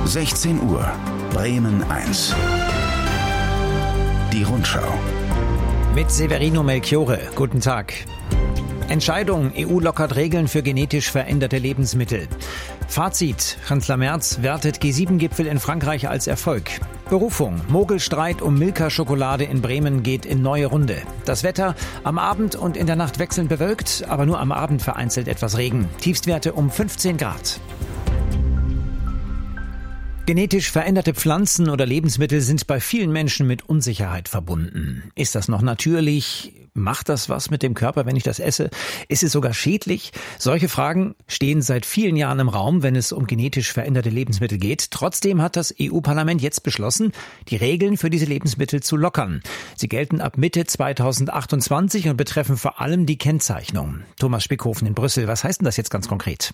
16 Uhr, Bremen 1. Die Rundschau. Mit Severino Melchiorre. Guten Tag. Entscheidung: EU lockert Regeln für genetisch veränderte Lebensmittel. Fazit: Kanzler Merz wertet G7-Gipfel in Frankreich als Erfolg. Berufung: Mogelstreit um Milka-Schokolade in Bremen geht in neue Runde. Das Wetter: am Abend und in der Nacht wechselnd bewölkt, aber nur am Abend vereinzelt etwas Regen. Tiefstwerte um 15 Grad. Genetisch veränderte Pflanzen oder Lebensmittel sind bei vielen Menschen mit Unsicherheit verbunden. Ist das noch natürlich? Macht das was mit dem Körper, wenn ich das esse? Ist es sogar schädlich? Solche Fragen stehen seit vielen Jahren im Raum, wenn es um genetisch veränderte Lebensmittel geht. Trotzdem hat das EU-Parlament jetzt beschlossen, die Regeln für diese Lebensmittel zu lockern. Sie gelten ab Mitte 2028 und betreffen vor allem die Kennzeichnung. Thomas Spickhofen in Brüssel, was heißt denn das jetzt ganz konkret?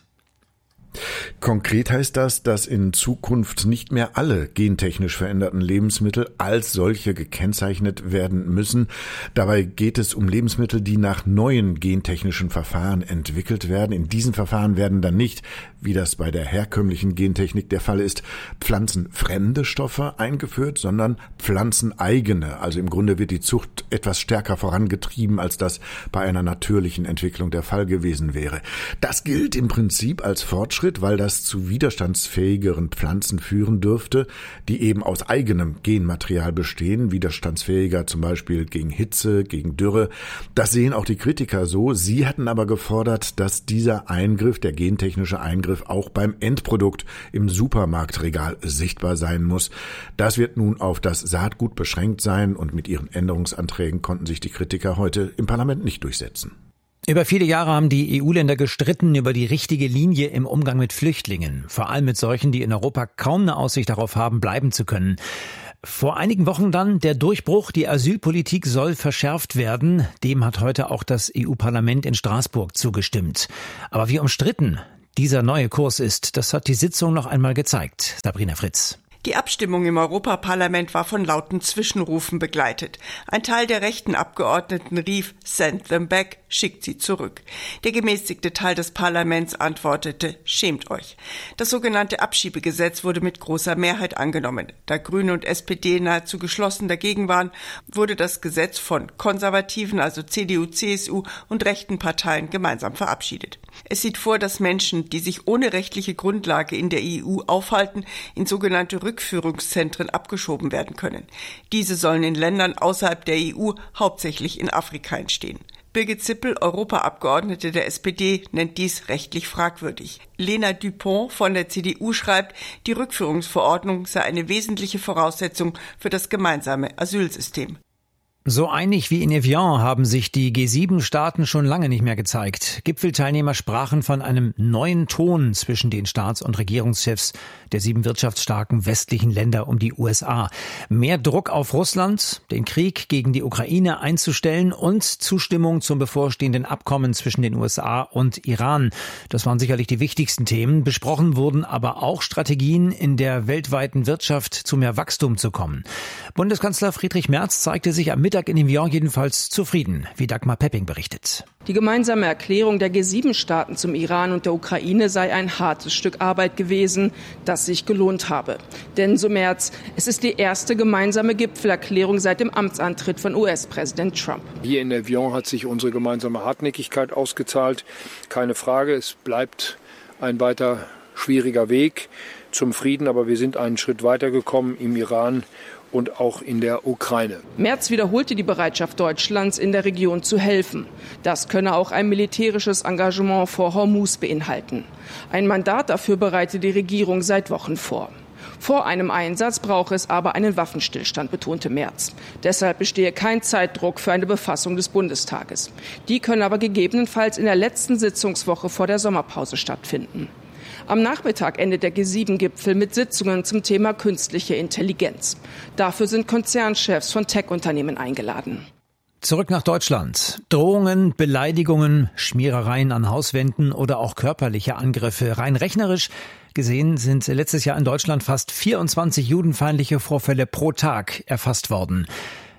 Konkret heißt das, dass in Zukunft nicht mehr alle gentechnisch veränderten Lebensmittel als solche gekennzeichnet werden müssen. Dabei geht es um Lebensmittel, die nach neuen gentechnischen Verfahren entwickelt werden. In diesen Verfahren werden dann nicht, wie das bei der herkömmlichen Gentechnik der Fall ist, pflanzenfremde Stoffe eingeführt, sondern pflanzeneigene. Also im Grunde wird die Zucht etwas stärker vorangetrieben, als das bei einer natürlichen Entwicklung der Fall gewesen wäre. Das gilt im Prinzip als Fortschritt, weil das zu widerstandsfähigeren Pflanzen führen dürfte, die eben aus eigenem Genmaterial bestehen, widerstandsfähiger zum Beispiel gegen Hitze, gegen Dürre. Das sehen auch die Kritiker so. Sie hatten aber gefordert, dass dieser Eingriff, der gentechnische Eingriff, auch beim Endprodukt im Supermarktregal sichtbar sein muss. Das wird nun auf das Saatgut beschränkt sein und mit ihren Änderungsanträgen konnten sich die Kritiker heute im Parlament nicht durchsetzen. Über viele Jahre haben die EU-Länder gestritten über die richtige Linie im Umgang mit Flüchtlingen. Vor allem mit solchen, die in Europa kaum eine Aussicht darauf haben, bleiben zu können. Vor einigen Wochen dann der Durchbruch: die Asylpolitik soll verschärft werden. Dem hat heute auch das EU-Parlament in Straßburg zugestimmt. Aber wie umstritten dieser neue Kurs ist, das hat die Sitzung noch einmal gezeigt. Sabrina Fritz. Die Abstimmung im Europaparlament war von lauten Zwischenrufen begleitet. Ein Teil der rechten Abgeordneten rief "Send them back", schickt sie zurück. Der gemäßigte Teil des Parlaments antwortete "Schämt euch". Das sogenannte Abschiebegesetz wurde mit großer Mehrheit angenommen. Da Grüne und SPD nahezu geschlossen dagegen waren, wurde das Gesetz von konservativen, also CDU, CSU und rechten Parteien gemeinsam verabschiedet. Es sieht vor, dass Menschen, die sich ohne rechtliche Grundlage in der EU aufhalten, in sogenannte Rückführungszentren abgeschoben werden können. Diese sollen in Ländern außerhalb der EU, hauptsächlich in Afrika, entstehen. Birgit Zippel, Europaabgeordnete der SPD, nennt dies rechtlich fragwürdig. Lena Dupont von der CDU schreibt, die Rückführungsverordnung sei eine wesentliche Voraussetzung für das gemeinsame Asylsystem. So einig wie in Evian haben sich die G7-Staaten schon lange nicht mehr gezeigt. Gipfelteilnehmer sprachen von einem neuen Ton zwischen den Staats- und Regierungschefs der 7 wirtschaftsstarken westlichen Länder um die USA. Mehr Druck auf Russland, den Krieg gegen die Ukraine einzustellen und Zustimmung zum bevorstehenden Abkommen zwischen den USA und Iran. Das waren sicherlich die wichtigsten Themen. Besprochen wurden aber auch Strategien, in der weltweiten Wirtschaft zu mehr Wachstum zu kommen. Bundeskanzler Friedrich Merz zeigte sich am Mittag in Evian jedenfalls zufrieden, wie Dagmar Pepping berichtet. Die gemeinsame Erklärung der G7-Staaten zum Iran und der Ukraine sei ein hartes Stück Arbeit gewesen, das sich gelohnt habe. Denn, so Merz, es ist die erste gemeinsame Gipfelerklärung seit dem Amtsantritt von US-Präsident Trump. Hier in Evian hat sich unsere gemeinsame Hartnäckigkeit ausgezahlt. Keine Frage, es bleibt ein weiter schwieriger Weg zum Frieden, aber wir sind einen Schritt weitergekommen im Iran und auch in der Ukraine. Merz wiederholte die Bereitschaft Deutschlands, in der Region zu helfen. Das könne auch ein militärisches Engagement vor Hormuz beinhalten. Ein Mandat dafür bereite die Regierung seit Wochen vor. Vor einem Einsatz brauche es aber einen Waffenstillstand, betonte Merz. Deshalb bestehe kein Zeitdruck für eine Befassung des Bundestages. Die könne aber gegebenenfalls in der letzten Sitzungswoche vor der Sommerpause stattfinden. Am Nachmittag endet der G7-Gipfel mit Sitzungen zum Thema künstliche Intelligenz. Dafür sind Konzernchefs von Tech-Unternehmen eingeladen. Zurück nach Deutschland. Drohungen, Beleidigungen, Schmierereien an Hauswänden oder auch körperliche Angriffe. Rein rechnerisch gesehen sind letztes Jahr in Deutschland fast 24 judenfeindliche Vorfälle pro Tag erfasst worden.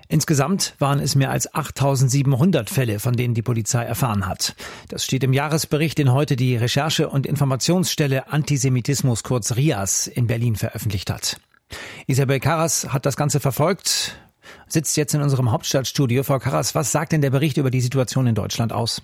Insgesamt waren es mehr als 8.700 Fälle, von denen die Polizei erfahren hat. Das steht im Jahresbericht, den heute die Recherche- und Informationsstelle Antisemitismus, kurz RIAS, in Berlin veröffentlicht hat. Isabel Karras hat das Ganze verfolgt, sitzt jetzt in unserem Hauptstadtstudio. Frau Karras, was sagt denn der Bericht über die Situation in Deutschland aus?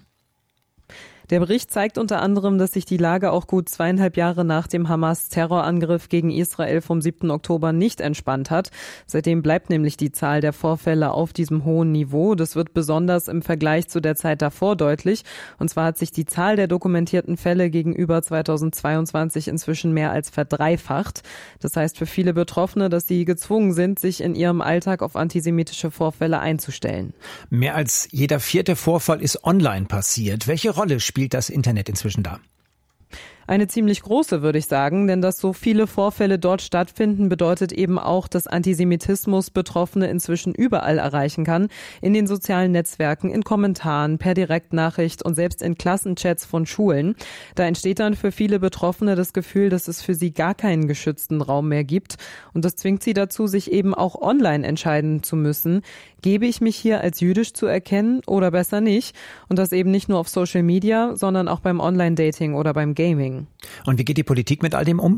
Der Bericht zeigt unter anderem, dass sich die Lage auch gut 2,5 Jahre nach dem Hamas-Terrorangriff gegen Israel vom 7. Oktober nicht entspannt hat. Seitdem bleibt nämlich die Zahl der Vorfälle auf diesem hohen Niveau. Das wird besonders im Vergleich zu der Zeit davor deutlich. Und zwar hat sich die Zahl der dokumentierten Fälle gegenüber 2022 inzwischen mehr als verdreifacht. Das heißt für viele Betroffene, dass sie gezwungen sind, sich in ihrem Alltag auf antisemitische Vorfälle einzustellen. Mehr als jeder 4. Vorfall ist online passiert. Welche Rolle spielt das Internet inzwischen da? Eine ziemlich große, würde ich sagen, denn dass so viele Vorfälle dort stattfinden, bedeutet eben auch, dass Antisemitismus Betroffene inzwischen überall erreichen kann. In den sozialen Netzwerken, in Kommentaren, per Direktnachricht und selbst in Klassenchats von Schulen. Da entsteht dann für viele Betroffene das Gefühl, dass es für sie gar keinen geschützten Raum mehr gibt. Und das zwingt sie dazu, sich eben auch online entscheiden zu müssen. Gebe ich mich hier als jüdisch zu erkennen oder besser nicht? Und das eben nicht nur auf Social Media, sondern auch beim Online-Dating oder beim Gaming. Und wie geht die Politik mit all dem um?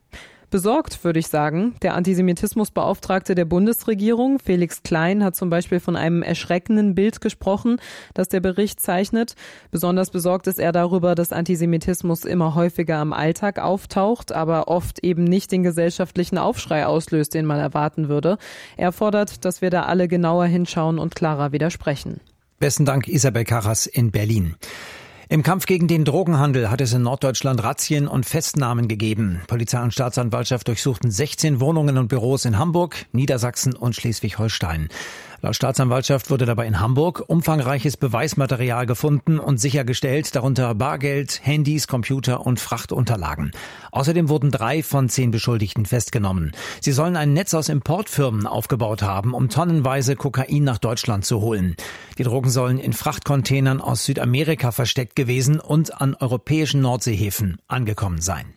Besorgt, würde ich sagen. Der Antisemitismusbeauftragte der Bundesregierung, Felix Klein, hat zum Beispiel von einem erschreckenden Bild gesprochen, das der Bericht zeichnet. Besonders besorgt ist er darüber, dass Antisemitismus immer häufiger im Alltag auftaucht, aber oft eben nicht den gesellschaftlichen Aufschrei auslöst, den man erwarten würde. Er fordert, dass wir da alle genauer hinschauen und klarer widersprechen. Besten Dank, Isabel Karras in Berlin. Im Kampf gegen den Drogenhandel hat es in Norddeutschland Razzien und Festnahmen gegeben. Polizei und Staatsanwaltschaft durchsuchten 16 Wohnungen und Büros in Hamburg, Niedersachsen und Schleswig-Holstein. Laut Staatsanwaltschaft wurde dabei in Hamburg umfangreiches Beweismaterial gefunden und sichergestellt, darunter Bargeld, Handys, Computer und Frachtunterlagen. Außerdem wurden 3 von 10 Beschuldigten festgenommen. Sie sollen ein Netz aus Importfirmen aufgebaut haben, um tonnenweise Kokain nach Deutschland zu holen. Die Drogen sollen in Frachtcontainern aus Südamerika versteckt gewesen und an europäischen Nordseehäfen angekommen sein.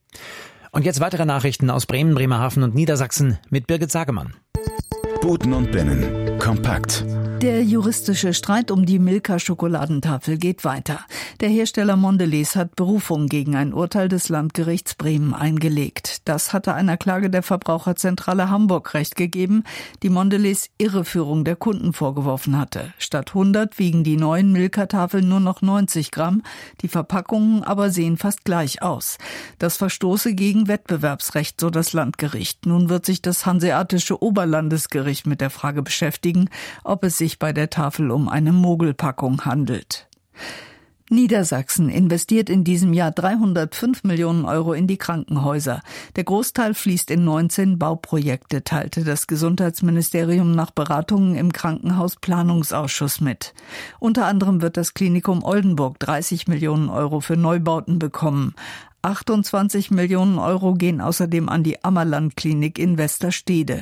Und jetzt weitere Nachrichten aus Bremen, Bremerhaven und Niedersachsen mit Birgit Sagemann. Boten und Binnen. Kompakt. Der juristische Streit um die Milka-Schokoladentafel geht weiter. Der Hersteller Mondelez hat Berufung gegen ein Urteil des Landgerichts Bremen eingelegt. Das hatte einer Klage der Verbraucherzentrale Hamburg Recht gegeben, die Mondelez Irreführung der Kunden vorgeworfen hatte. Statt 100 wiegen die neuen Milka-Tafeln nur noch 90 Gramm, die Verpackungen aber sehen fast gleich aus. Das verstoße gegen Wettbewerbsrecht, so das Landgericht. Nun wird sich das Hanseatische Oberlandesgericht mit der Frage beschäftigen, ob es sich bei der Tafel um eine Mogelpackung handelt. Niedersachsen investiert in diesem Jahr 305 Millionen Euro in die Krankenhäuser. Der Großteil fließt in 19 Bauprojekte, teilte das Gesundheitsministerium nach Beratungen im Krankenhausplanungsausschuss mit. Unter anderem wird das Klinikum Oldenburg 30 Millionen Euro für Neubauten bekommen. 28 Millionen Euro gehen außerdem an die Ammerland-Klinik in Westerstede.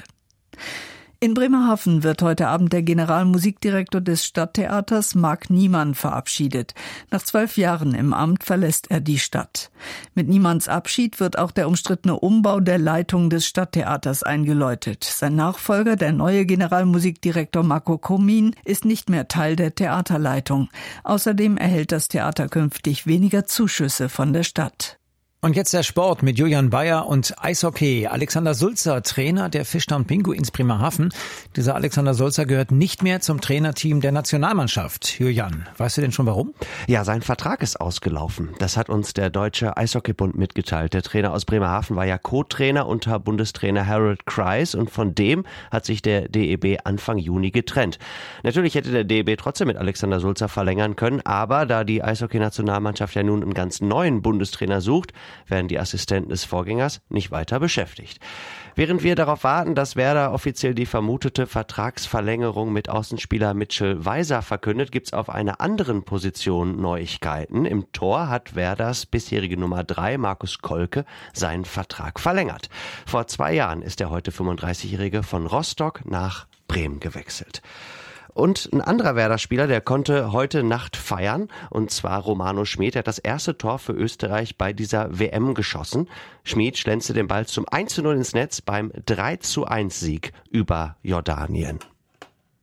In Bremerhaven wird heute Abend der Generalmusikdirektor des Stadttheaters Marc Niemann verabschiedet. Nach 12 Jahren im Amt verlässt er die Stadt. Mit Niemanns Abschied wird auch der umstrittene Umbau der Leitung des Stadttheaters eingeläutet. Sein Nachfolger, der neue Generalmusikdirektor Marco Komin, ist nicht mehr Teil der Theaterleitung. Außerdem erhält das Theater künftig weniger Zuschüsse von der Stadt. Und jetzt der Sport mit Julian Bayer und Eishockey. Alexander Sulzer, Trainer der Fischtown Pinguins Bremerhaven. Dieser Alexander Sulzer gehört nicht mehr zum Trainerteam der Nationalmannschaft. Julian, weißt du denn schon warum? Ja, sein Vertrag ist ausgelaufen. Das hat uns der Deutsche Eishockeybund mitgeteilt. Der Trainer aus Bremerhaven war ja Co-Trainer unter Bundestrainer Harold Kreis und von dem hat sich der DEB Anfang Juni getrennt. Natürlich hätte der DEB trotzdem mit Alexander Sulzer verlängern können, aber da die Eishockey-Nationalmannschaft ja nun einen ganz neuen Bundestrainer sucht, werden die Assistenten des Vorgängers nicht weiter beschäftigt. Während wir darauf warten, dass Werder offiziell die vermutete Vertragsverlängerung mit Außenspieler Mitchell Weiser verkündet, gibt's auf einer anderen Position Neuigkeiten. Im Tor hat Werders bisherige Nummer 3, Markus Kolke, seinen Vertrag verlängert. Vor 2 Jahren ist der heute 35-Jährige von Rostock nach Bremen gewechselt. Und ein anderer Werder-Spieler, der konnte heute Nacht feiern, und zwar Romano Schmid. Er hat das erste Tor für Österreich bei dieser WM geschossen. Schmid schlänzte den Ball zum 1:0 ins Netz beim 3:1 Sieg über Jordanien.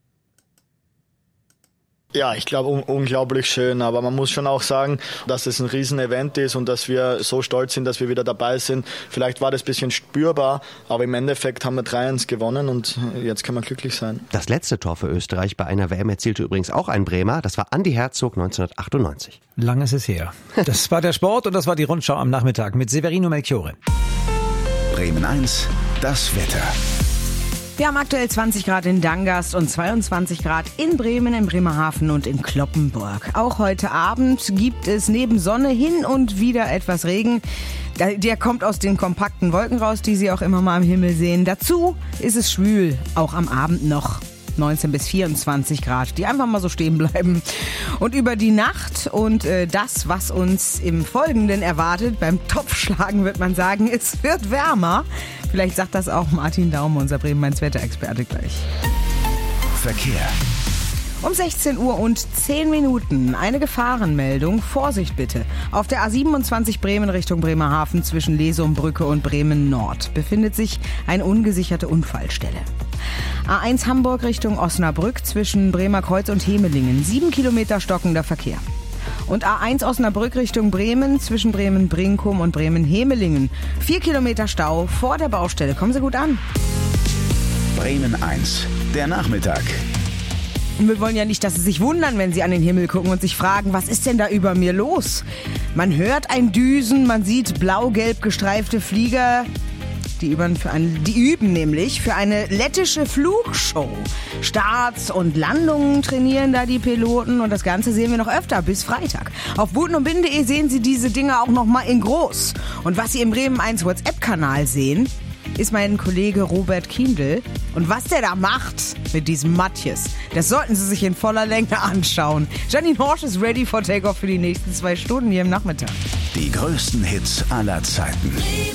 Ja, ich glaube unglaublich schön, aber man muss schon auch sagen, dass es ein Riesen-Event ist und dass wir so stolz sind, dass wir wieder dabei sind. Vielleicht war das ein bisschen spürbar, aber im Endeffekt haben wir 3-1 gewonnen und jetzt kann man glücklich sein. Das letzte Tor für Österreich bei einer WM erzielte übrigens auch ein Bremer, das war Andi Herzog 1998. Lang ist es her. Das war der Sport und das war die Rundschau am Nachmittag mit Severino Melchiore. Bremen 1, das Wetter. Wir haben aktuell 20 Grad in Dangast und 22 Grad in Bremen, in Bremerhaven und in Cloppenburg. Auch heute Abend gibt es neben Sonne hin und wieder etwas Regen. Der kommt aus den kompakten Wolken raus, die Sie auch immer mal am Himmel sehen. Dazu ist es schwül, auch am Abend noch. 19 bis 24 Grad, die einfach mal so stehen bleiben. Und über die Nacht und das, was uns im Folgenden erwartet, beim Topfschlagen wird man sagen, es wird wärmer. Vielleicht sagt das auch Martin Daum, unser Bremen-Mainz-Wetterexperte gleich. Verkehr. Um 16 Uhr und 10 Minuten eine Gefahrenmeldung. Vorsicht bitte. Auf der A27 Bremen Richtung Bremerhaven zwischen Lesumbrücke und Bremen Nord befindet sich eine ungesicherte Unfallstelle. A1 Hamburg Richtung Osnabrück zwischen Bremerkreuz und Hemelingen. 7 Kilometer stockender Verkehr. Und A1 Osnabrück Richtung Bremen zwischen Bremen-Brinkum und Bremen-Hemelingen. 4 Kilometer Stau vor der Baustelle. Kommen Sie gut an. Bremen 1, der Nachmittag. Und wir wollen ja nicht, dass Sie sich wundern, wenn Sie an den Himmel gucken und sich fragen, was ist denn da über mir los? Man hört ein Düsen, man sieht blau-gelb gestreifte Flieger. Die üben nämlich für eine lettische Flugshow. Starts und Landungen trainieren da die Piloten und das Ganze sehen wir noch öfter bis Freitag. Auf butenundbinde.de sehen Sie diese Dinge auch noch mal in groß. Und was Sie im Bremen 1 WhatsApp-Kanal sehen, ist mein Kollege Robert Kiendl. Und was der da macht mit diesem Matthias, das sollten Sie sich in voller Länge anschauen. Janine Horsch ist ready for Takeoff für die nächsten 2 Stunden hier im Nachmittag. Die größten Hits aller Zeiten.